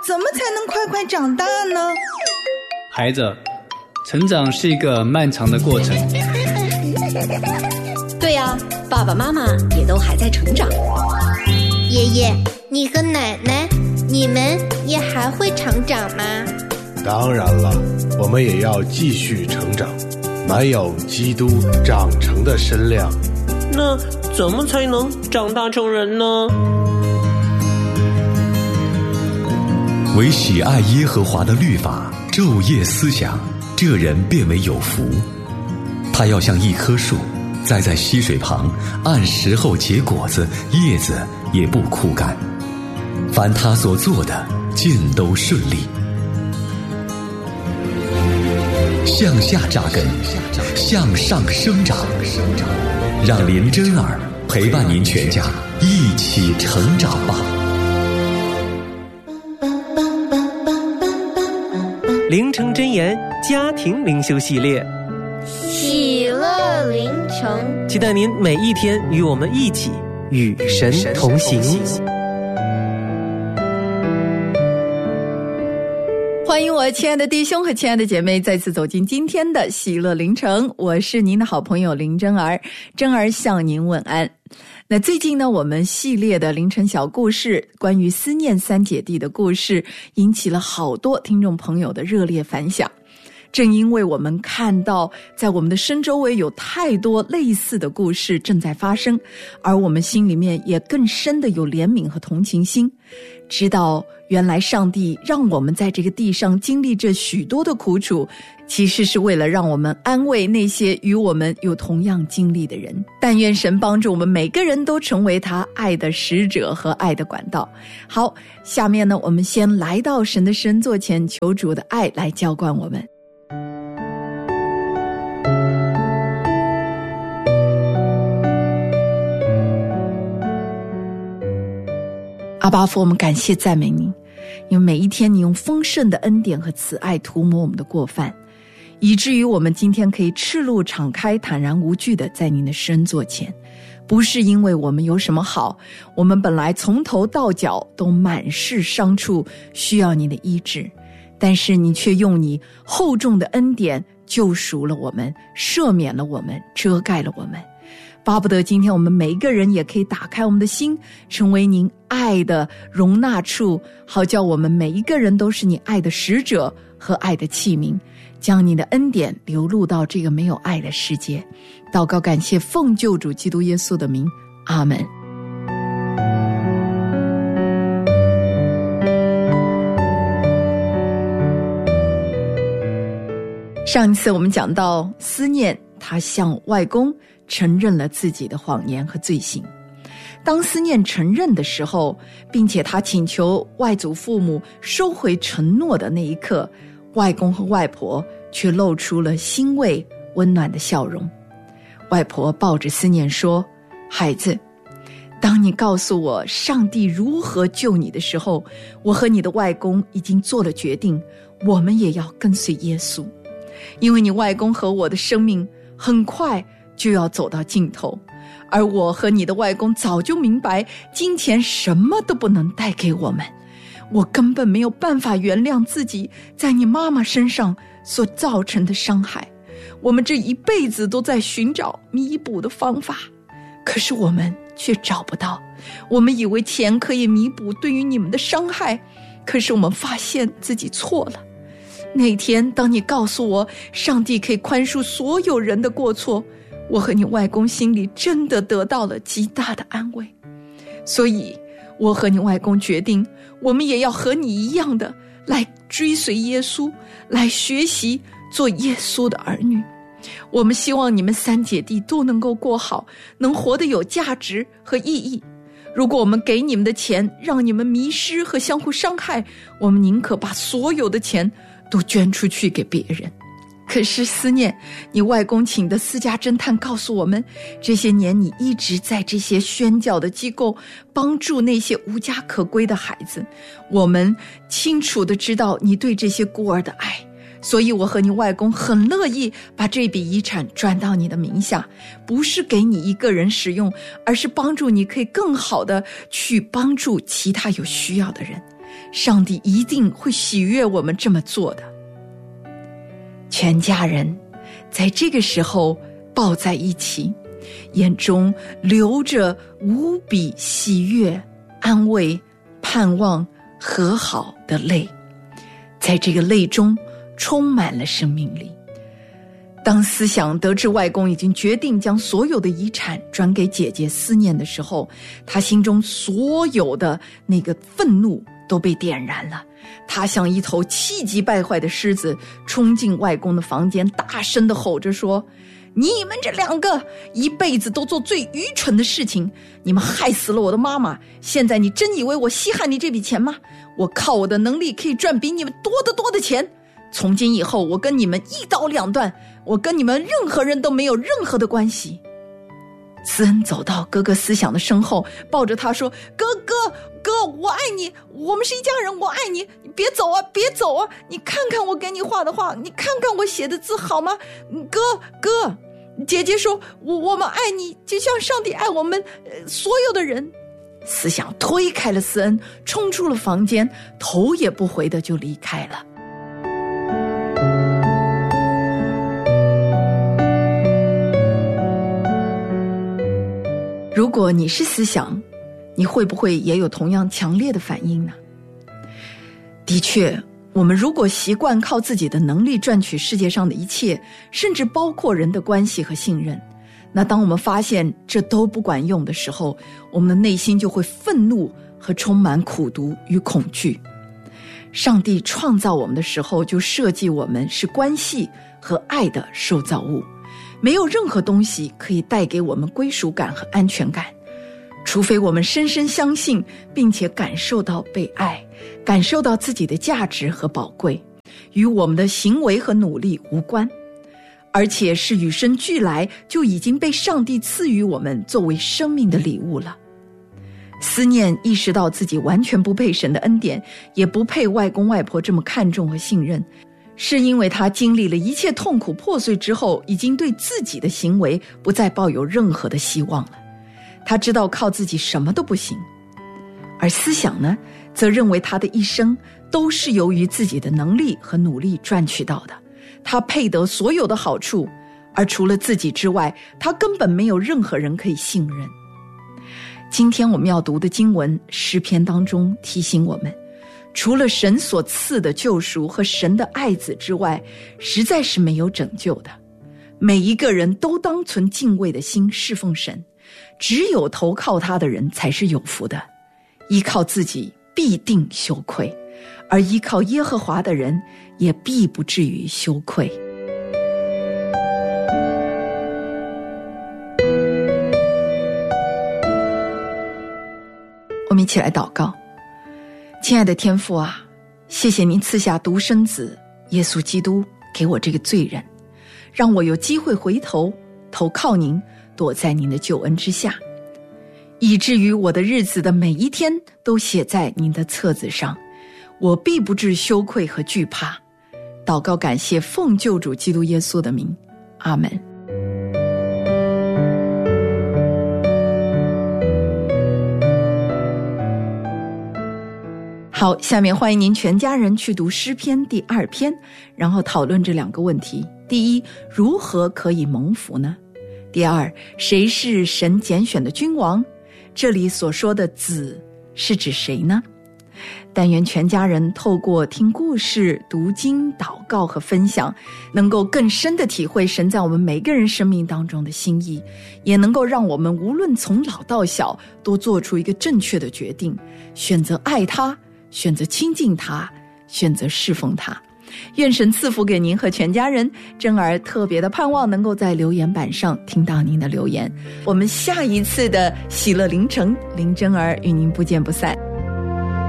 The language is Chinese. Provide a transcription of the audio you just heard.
怎么才能快快长大呢？ 孩子，成长是一个漫长的过程。 对呀，爸爸妈妈也都还在成长。 爷爷，你和奶奶，你们也还会成长吗？ 当然了，我们也要继续成长，满有基督长成的身量。 那怎么才能长大成人呢？ 唯喜爱耶和华的律法，昼夜思想，这人便为有福。他要像一棵树，栽在溪水旁，按时候结果子，叶子也不枯干。凡他所做的，尽都顺利。向下扎根，向上生长。让林真儿陪伴您全家一起成长吧。 灵城真言家庭灵修系列， 喜乐灵城， 期待您每一天与我们一起与神同行。 欢迎我亲爱的弟兄和亲爱的姐妹再次走进今天的喜乐灵城，我是您的好朋友林真儿，真儿向您问安。那最近呢，我们系列的凌晨小故事，关于思念三姐弟的故事，引起了好多听众朋友的热烈反响。正因为我们看到在我们的身周围有太多类似的故事正在发生，而我们心里面也更深的有怜悯和同情心，知道原来上帝让我们在这个地上经历着许多的苦楚，其实是为了让我们安慰那些与我们有同样经历的人。但愿神帮助我们每个人都成为他爱的使者和爱的管道。好，下面呢，我们先来到神的圣座前，求主的爱来浇灌我们。阿爸父，我们感谢赞美你，因为每一天你用丰盛的恩典和慈爱涂抹我们的过犯，以至于我们今天可以赤露敞开，坦然无惧的在您的圣座前。不是因为我们有什么好，我们本来从头到脚都满是伤处，需要你的医治，但是你却用你厚重的恩典救赎了我们，赦免了我们，遮盖了我们。巴不得今天我们每一个人也可以打开我们的心，成为您爱的容纳处，好叫我们每一个人都是你爱的使者和爱的器皿，将你的恩典流露到这个没有爱的世界。祷告感谢，奉救主基督耶稣的名，阿们。上一次我们讲到思念，他向外公承认了自己的谎言和罪行。当思念承认的时候，并且他请求外祖父母收回承诺的那一刻，外公和外婆却露出了欣慰温暖的笑容。外婆抱着思念说，孩子，当你告诉我上帝如何救你的时候，我和你的外公已经做了决定，我们也要跟随耶稣。因为你外公和我的生命很快就要走到尽头，而我和你的外公早就明白，金钱什么都不能带给我们。我根本没有办法原谅自己在你妈妈身上所造成的伤害。我们这一辈子都在寻找弥补的方法，可是我们却找不到。我们以为钱可以弥补对于你们的伤害，可是我们发现自己错了。那天当你告诉我上帝可以宽恕所有人的过错，我和你外公心里真的得到了极大的安慰。所以我和你外公决定，我们也要和你一样的来追随耶稣，来学习做耶稣的儿女。我们希望你们三姐弟都能够过好，能活得有价值和意义。如果我们给你们的钱让你们迷失和相互伤害，我们宁可把所有的钱都捐出去给别人。可是思念，你外公请的私家侦探告诉我们，这些年你一直在这些宣教的机构帮助那些无家可归的孩子。我们清楚地知道你对这些孤儿的爱，所以我和你外公很乐意把这笔遗产转到你的名下，不是给你一个人使用，而是帮助你可以更好地去帮助其他有需要的人。 上帝一定会喜悦我们这么做的。全家人在这个时候抱在一起，眼中流着无比喜悦、安慰、盼望、和好的泪，在这个泪中充满了生命力。当思想得知外公已经决定将所有的遗产转给姐姐思念的时候，他心中所有的那个愤怒都被点燃了。他像一头气急败坏的狮子，冲进外公的房间，大声地吼着说：你们这两个一辈子都做最愚蠢的事情，你们害死了我的妈妈，现在你真以为我稀罕你这笔钱吗？我靠我的能力可以赚比你们多得多的钱，从今以后我跟你们一刀两断，我跟你们任何人都没有任何的关系。思恩走到哥哥思想的身后，抱着他说：哥，我爱你，我们是一家人，我爱你，你别走啊，别走啊，你看看我给你画的画，你看看我写的字好吗？哥，姐姐说我们爱你，就像上帝爱我们所有的人。思想推开了思恩，冲出了房间，头也不回的就离开了。如果你是思想，你会不会也有同样强烈的反应呢？的确，我们如果习惯靠自己的能力赚取世界上的一切，甚至包括人的关系和信任，那当我们发现这都不管用的时候，我们的内心就会愤怒和充满苦毒与恐惧。上帝创造我们的时候就设计我们是关系和爱的受造物，没有任何东西可以带给我们归属感和安全感，除非我们深深相信并且感受到被爱，感受到自己的价值和宝贵，与我们的行为和努力无关，而且是与生俱来就已经被上帝赐予我们作为生命的礼物了。思念意识到自己完全不配神的恩典，也不配外公外婆这么看重和信任，是因为他经历了一切痛苦破碎之后，已经对自己的行为不再抱有任何的希望了。他知道靠自己什么都不行。而思想呢，则认为他的一生都是由于自己的能力和努力赚取到的，他配得所有的好处，而除了自己之外，他根本没有任何人可以信任。今天我们要读的经文诗篇当中提醒我们，除了神所赐的救赎和神的爱子之外，实在是没有拯救的。每一个人都当存敬畏的心侍奉神，只有投靠他的人才是有福的。依靠自己必定羞愧，而依靠耶和华的人也必不至于羞愧。我们一起来祷告。亲爱的天父啊，谢谢您赐下独生子耶稣基督给我这个罪人，让我有机会回头投靠您，躲在您的救恩之下，以至于我的日子的每一天都写在您的册子上，我必不致羞愧和惧怕。祷告感谢奉救主基督耶稣的名，阿们。好，下面欢迎您全家人去读诗篇第2篇，然后讨论这2个问题。第一，如何可以蒙福呢？第二，谁是神拣选的君王？这里所说的子是指谁呢？但愿全家人透过听故事、读经、祷告和分享，能够更深地体会神在我们每个人生命当中的心意，也能够让我们无论从老到小都做出一个正确的决定，选择爱他，选择亲近他，选择侍奉他。愿神赐福给您和全家人。珍儿特别的盼望能够在留言板上听到您的留言。我们下一次的喜乐凌晨，林珍儿与您不见不散。